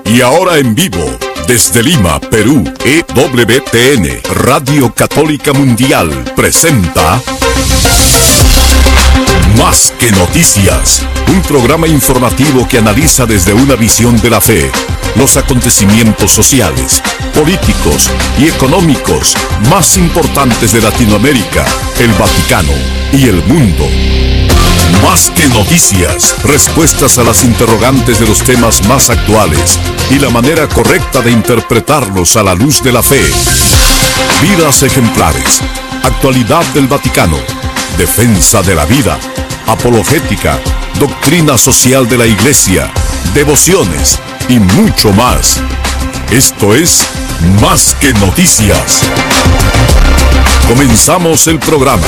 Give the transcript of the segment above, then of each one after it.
Y ahora en vivo, desde Lima, Perú, EWTN, Radio Católica Mundial, presenta Más que Noticias, un programa informativo que analiza desde una visión de la fe los acontecimientos sociales, políticos y económicos más importantes de Latinoamérica, el Vaticano y el mundo. Más que noticias, respuestas a las interrogantes de los temas más actuales y la manera correcta de interpretarlos a la luz de la fe. Vidas ejemplares, actualidad del Vaticano, defensa de la vida, apologética, doctrina social de la Iglesia, devociones y mucho más. Esto es Más que Noticias. Comenzamos el programa.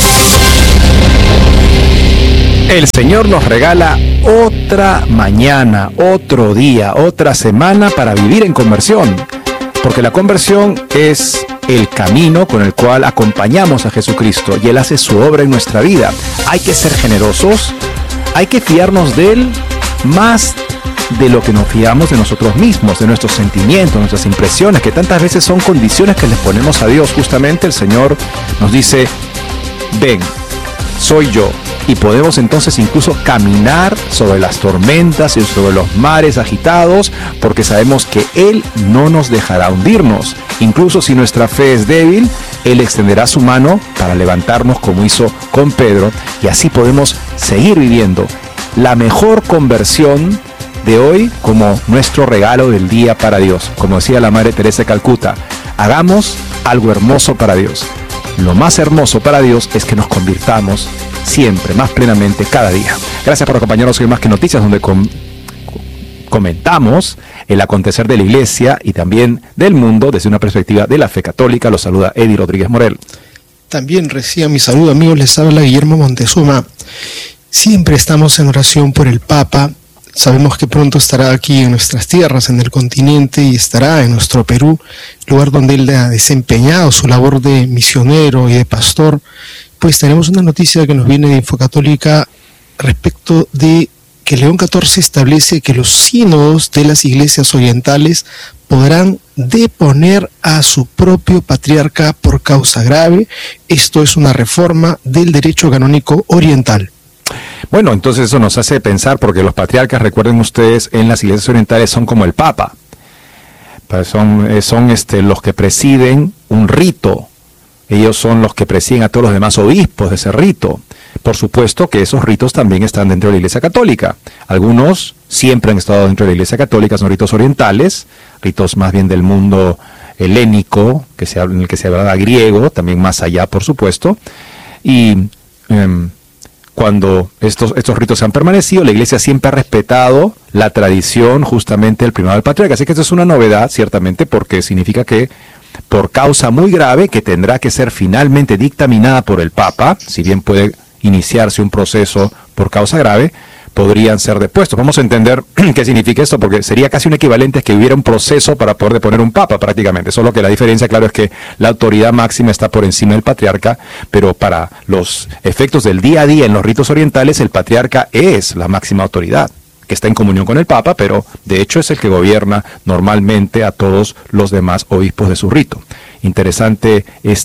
El Señor nos regala otra mañana, otro día, otra semana para vivir en conversión. Porque la conversión es el camino con el cual acompañamos a Jesucristo y Él hace su obra en nuestra vida. Hay que ser generosos, hay que fiarnos de Él más de lo que nos fiamos de nosotros mismos, de nuestros sentimientos, nuestras impresiones, que tantas veces son condiciones que les ponemos a Dios. Justamente el Señor nos dice, ven, soy yo. Y podemos entonces incluso caminar sobre las tormentas y sobre los mares agitados, porque sabemos que Él no nos dejará hundirnos. Incluso si nuestra fe es débil, Él extenderá su mano para levantarnos como hizo con Pedro, y así podemos seguir viviendo la mejor conversión de hoy como nuestro regalo del día para Dios. Como decía la Madre Teresa de Calcuta, hagamos algo hermoso para Dios. Lo más hermoso para Dios es que nos convirtamos siempre, más plenamente, cada día. Gracias por acompañarnos en Más que Noticias, donde comentamos el acontecer de la Iglesia y también del mundo desde una perspectiva de la fe católica. Los saluda Eddie Rodríguez Morel. También reciban mi saludo, amigos. Les habla Guillermo Montezuma. Siempre estamos en oración por el Papa. Sabemos que pronto estará aquí en nuestras tierras, en el continente, y estará en nuestro Perú, lugar donde él ha desempeñado su labor de misionero y de pastor. Pues tenemos una noticia que nos viene de Infocatólica respecto de que León XIV establece que los sínodos de las iglesias orientales podrán deponer a su propio patriarca por causa grave. Esto es una reforma del derecho canónico oriental. Bueno, entonces eso nos hace pensar, porque los patriarcas, recuerden ustedes, en las iglesias orientales son como el Papa. Son los que presiden un rito. Ellos son los que presiden a todos los demás obispos de ese rito. Por supuesto que esos ritos también están dentro de la Iglesia Católica. Algunos siempre han estado dentro de la Iglesia Católica, son ritos orientales, ritos más bien del mundo helénico, en el que se habla griego, también más allá, por supuesto. Y cuando estos ritos han permanecido, la Iglesia siempre ha respetado la tradición justamente del primado del patriarca. Así que esto es una novedad, ciertamente, porque significa que por causa muy grave, que tendrá que ser finalmente dictaminada por el Papa, si bien puede iniciarse un proceso por causa grave, podrían ser depuestos. Vamos a entender qué significa esto, porque sería casi un equivalente a que hubiera un proceso para poder deponer un Papa prácticamente. Solo que la diferencia, claro, es que la autoridad máxima está por encima del patriarca, pero para los efectos del día a día en los ritos orientales, el patriarca es la máxima autoridad, que está en comunión con el Papa, pero de hecho es el que gobierna normalmente a todos los demás obispos de su rito. Interesante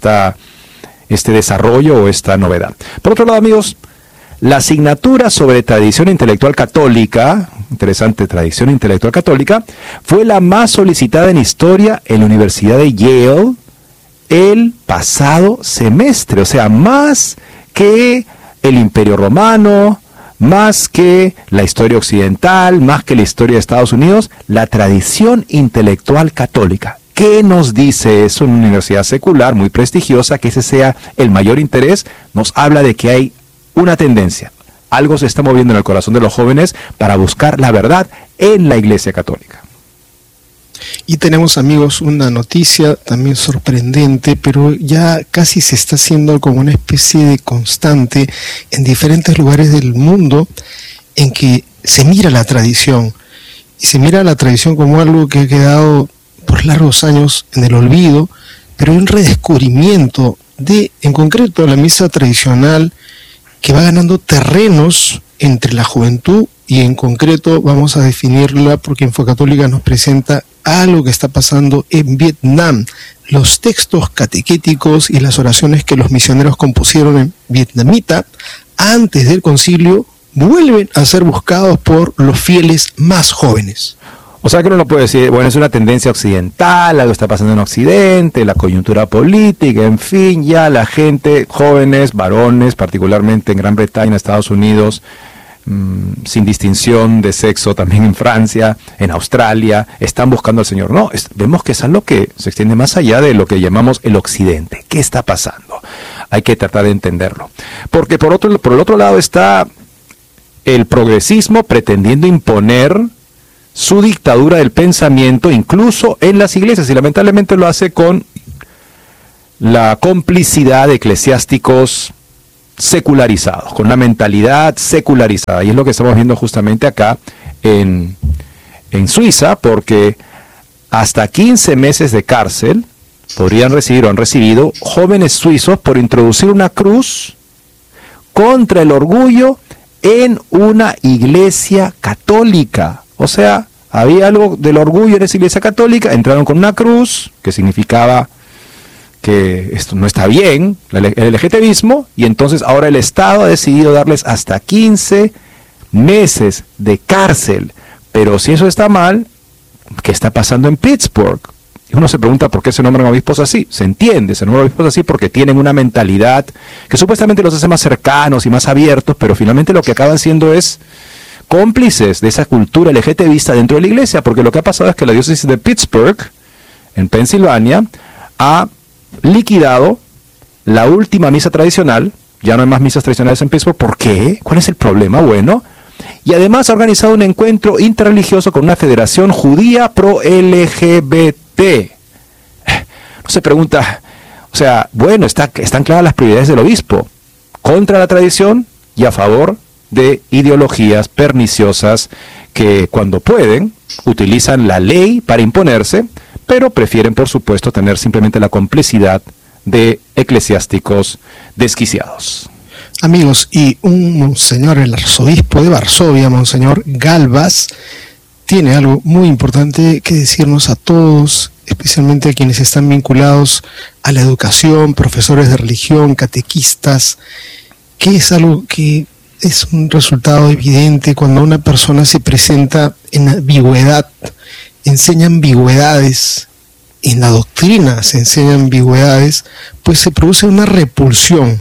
este desarrollo o esta novedad. Por otro lado, amigos, la asignatura sobre tradición intelectual católica, interesante, tradición intelectual católica, fue la más solicitada en historia en la Universidad de Yale el pasado semestre. O sea, más que el Imperio Romano, más que la historia occidental, más que la historia de Estados Unidos, la tradición intelectual católica. ¿Qué nos dice eso en una universidad secular muy prestigiosa? Que ese sea el mayor interés. Nos habla de que hay una tendencia. Algo se está moviendo en el corazón de los jóvenes para buscar la verdad en la Iglesia Católica. Y tenemos, amigos, una noticia también sorprendente, pero ya casi se está haciendo como una especie de constante en diferentes lugares del mundo, en que se mira la tradición, y se mira la tradición como algo que ha quedado por largos años en el olvido, pero hay un redescubrimiento de, en concreto, la misa tradicional, que va ganando terrenos entre la juventud y en concreto vamos a definirla porque Infocatólica nos presenta algo que está pasando en Vietnam. Los textos catequéticos y las oraciones que los misioneros compusieron en vietnamita antes del concilio vuelven a ser buscados por los fieles más jóvenes. O sea que uno no puede decir, bueno, es una tendencia occidental, algo está pasando en Occidente, la coyuntura política, en fin, ya la gente, jóvenes, varones, particularmente en Gran Bretaña, Estados Unidos, sin distinción de sexo, también en Francia, en Australia, están buscando al Señor. No, vemos que es algo que se extiende más allá de lo que llamamos el Occidente. ¿Qué está pasando? Hay que tratar de entenderlo. Porque por el otro lado está el progresismo pretendiendo imponer su dictadura del pensamiento, incluso en las iglesias, y lamentablemente lo hace con la complicidad de eclesiásticos secularizados, con una mentalidad secularizada, y es lo que estamos viendo justamente acá en Suiza, porque hasta 15 meses de cárcel podrían recibir o han recibido jóvenes suizos por introducir una cruz contra el orgullo en una iglesia católica. O sea, había algo del orgullo en esa iglesia católica, entraron con una cruz, que significaba que esto no está bien, el LGTBismo, y entonces ahora el Estado ha decidido darles hasta 15 meses de cárcel. Pero si eso está mal, ¿qué está pasando en Pittsburgh? Y uno se pregunta por qué se nombran obispos así. Se entiende, se nombran obispos así porque tienen una mentalidad que supuestamente los hace más cercanos y más abiertos, pero finalmente lo que acaban siendo es cómplices de esa cultura LGTBista dentro de la iglesia, porque lo que ha pasado es que la diócesis de Pittsburgh, en Pensilvania, ha liquidado la última misa tradicional. Ya no hay más misas tradicionales en Pittsburgh. ¿Por qué? ¿Cuál es el problema? Bueno, y además ha organizado un encuentro interreligioso con una federación judía pro-LGBT. No se pregunta, o sea, bueno, están claras las prioridades del obispo, contra la tradición y a favor de ideologías perniciosas que cuando pueden utilizan la ley para imponerse, pero prefieren por supuesto tener simplemente la complicidad de eclesiásticos desquiciados. Amigos, y un monseñor, el arzobispo de Varsovia, Monseñor Galvas, tiene algo muy importante que decirnos a todos, especialmente a quienes están vinculados a la educación, profesores de religión, catequistas, que es algo que es un resultado evidente cuando una persona se presenta en ambigüedad, enseña ambigüedades, en la doctrina se enseñan ambigüedades, pues se produce una repulsión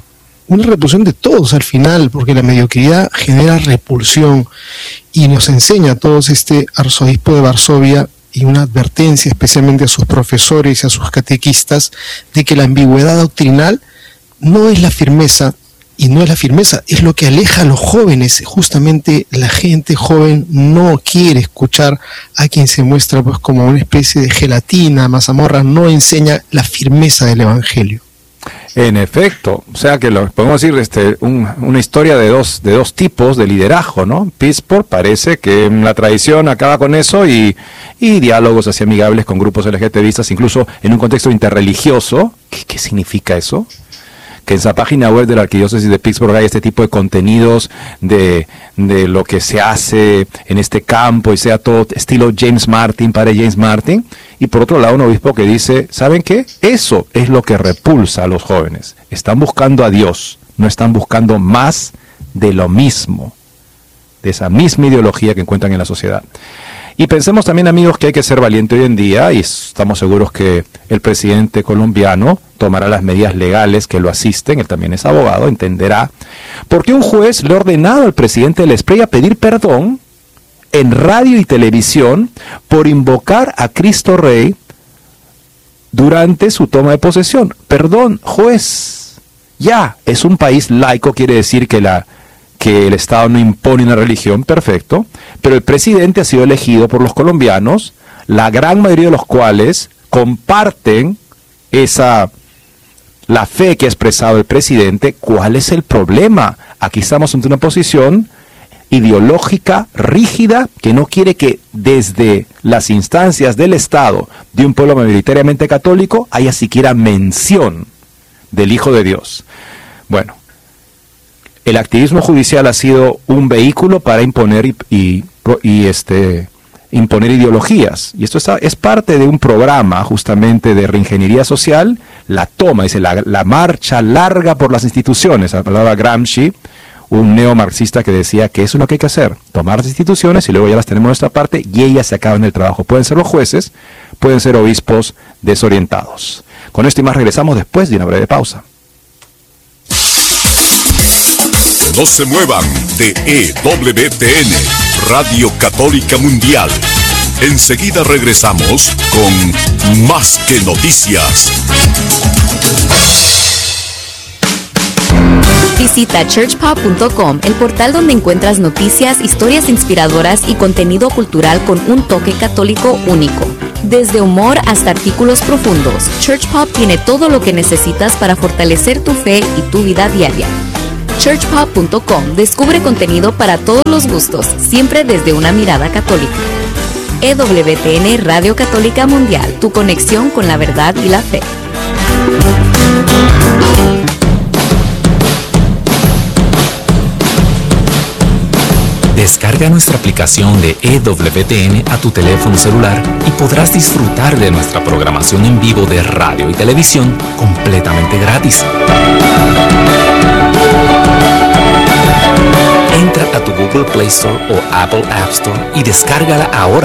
de todos al final, porque la mediocridad genera repulsión, y nos enseña a todos este arzobispo de Varsovia, y una advertencia especialmente a sus profesores y a sus catequistas, de que la ambigüedad doctrinal no es la firmeza, y no es la firmeza, es lo que aleja a los jóvenes. Justamente la gente joven no quiere escuchar a quien se muestra pues como una especie de gelatina, mazamorra, no enseña la firmeza del evangelio. En efecto, o sea que podemos decir una historia de dos tipos de liderazgo, ¿no? Pittsburgh parece que la tradición acaba con eso y diálogos así amigables con grupos LGTBistas, incluso en un contexto interreligioso. ¿Qué significa eso? Que en esa página web de la Arquidiócesis de Pittsburgh hay este tipo de contenidos de lo que se hace en este campo y sea todo estilo James Martin, padre James Martin, y por otro lado un obispo que dice, ¿saben qué? Eso es lo que repulsa a los jóvenes. Están buscando a Dios, no están buscando más de lo mismo, de esa misma ideología que encuentran en la sociedad. Y pensemos también, amigos, que hay que ser valiente hoy en día, y estamos seguros que el presidente colombiano tomará las medidas legales que lo asisten, él también es abogado, entenderá, porque un juez le ha ordenado al presidente del Esprey a pedir perdón en radio y televisión por invocar a Cristo Rey durante su toma de posesión. Perdón, juez, ya, es un país laico, quiere decir que el Estado no impone una religión, perfecto, pero el presidente ha sido elegido por los colombianos, la gran mayoría de los cuales comparten la fe que ha expresado el presidente. ¿Cuál es el problema? Aquí estamos ante una posición ideológica rígida que no quiere que desde las instancias del Estado de un pueblo mayoritariamente católico haya siquiera mención del Hijo de Dios. Bueno, el activismo judicial ha sido un vehículo para imponer imponer ideologías. Y esto es parte de un programa justamente de reingeniería social, la toma, dice, la marcha larga por las instituciones. Hablaba Gramsci, un neomarxista que decía que eso es lo que hay que hacer, tomar las instituciones y luego ya las tenemos de nuestra parte y ellas se acaban el trabajo. Pueden ser los jueces, pueden ser obispos desorientados. Con esto y más regresamos después de una breve pausa. No se muevan de EWTN, Radio Católica Mundial. Enseguida regresamos con Más que Noticias. Visita churchpop.com, el portal donde encuentras noticias, historias inspiradoras y contenido cultural con un toque católico único. Desde humor hasta artículos profundos, ChurchPop tiene todo lo que necesitas para fortalecer tu fe y tu vida diaria. churchpop.com descubre contenido para todos los gustos, siempre desde una mirada católica. EWTN Radio Católica Mundial, tu conexión con la verdad y la fe. Descarga nuestra aplicación de EWTN a tu teléfono celular y podrás disfrutar de nuestra programación en vivo de radio y televisión completamente gratis. Entra a tu Google Play Store o Apple App Store y descárgala ahora.